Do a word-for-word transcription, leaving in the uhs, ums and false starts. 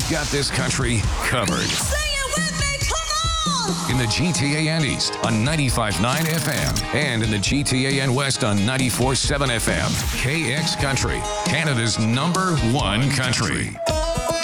we've got this country covered. Sing it with me, come on! In the G T A N East on ninety-five point nine F M and in the G T A N West on ninety-four point seven F M. K X Country, Canada's number one country.